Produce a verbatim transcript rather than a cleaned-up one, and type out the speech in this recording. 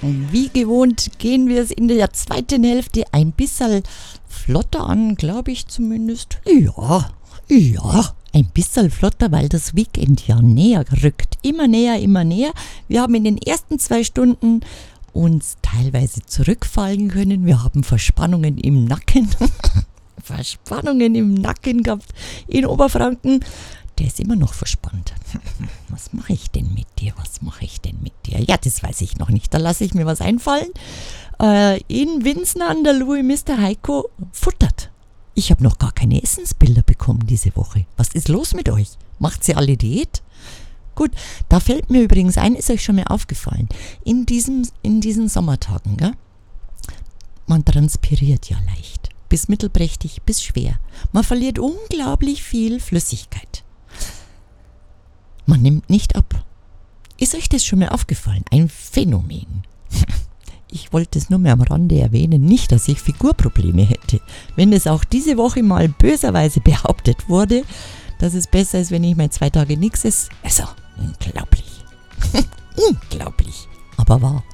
Wie gewohnt gehen wir es in der zweiten Hälfte ein bisschen flotter an, glaube ich zumindest. Ja, ja, ein bisschen flotter, weil das Weekend ja näher rückt. Immer näher, immer näher. Wir haben in den ersten zwei Stunden uns teilweise zurückfallen können. Wir haben Verspannungen im Nacken. Verspannungen im Nacken gehabt in Oberfranken. Der ist immer noch verspannt. Was mache ich denn mit dir? Was mache ich denn mit dir? Ja, das weiß ich noch nicht. Da lasse ich mir was einfallen. Äh, in Winsen an der Louis Mister Heiko futtert. Ich habe noch gar keine Essensbilder bekommen diese Woche. Was ist los mit euch? Macht sie alle Diät? Gut, da fällt mir übrigens ein, ist euch schon mal aufgefallen, in, diesem, in diesen Sommertagen, gell? Man transpiriert ja leicht, bis mittelprächtig, bis schwer. Man verliert unglaublich viel Flüssigkeit. Man nimmt nicht ab. Ist euch das schon mal aufgefallen? Ein Phänomen. Ich wollte es nur mehr am Rande erwähnen, nicht, dass ich Figurprobleme hätte. Wenn es auch diese Woche mal böserweise behauptet wurde, dass es besser ist, wenn ich mal zwei Tage nichts esse. Also, unglaublich. Unglaublich. Aber wahr.